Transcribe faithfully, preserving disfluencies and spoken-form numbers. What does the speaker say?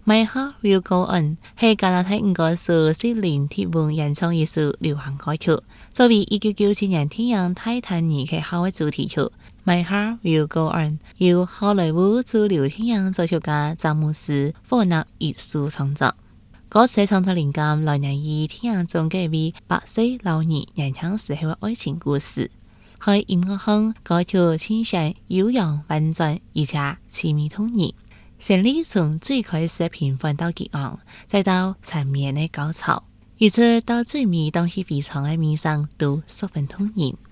My Heart Will Go On 係加拿大五個數悉尼鐵文演唱一首流行歌曲，作為一九九七年電影《泰坦尼克號》嘅主題曲。My Heart Will Go On 由好萊塢主流電影作曲家詹姆斯·霍納一書創作。歌詞創作靈感來源於電影中嘅位白色老人年輕時候嘅愛情故事。喺音樂上，歌曲傾向悠揚婉轉，而且淒美動人。旋律從最開始平緩到激昂，再到纏綿的高潮，一直到最尾當時非常嘅迷上都十分動人。